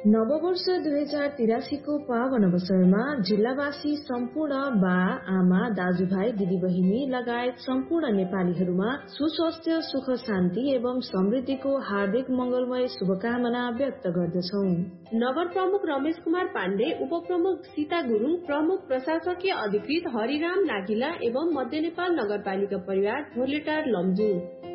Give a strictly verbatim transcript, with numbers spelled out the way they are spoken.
नववर्ष दुई हजार तिरासीको पावन अवसरमा जिल्लावासी सम्पूर्ण बा आमा दाजुभाइ दिदीबहिनी लगायत सम्पूर्ण नेपालीहरूमा सुस्वास्थ्य सुख शान्ति एवं समृद्धिको हार्दिक मंगलमय शुभकामना व्यक्त गर्दछौ। नगर प्रमुख रमेश कुमार पाण्डे, उप प्रमुख सीता गुरुङ, प्रमुख प्रशासकीय अधिकृत हरिराम नागिला एवं मध्य नेपाल नगरपालिका परिवार भोलेटार लम्जू।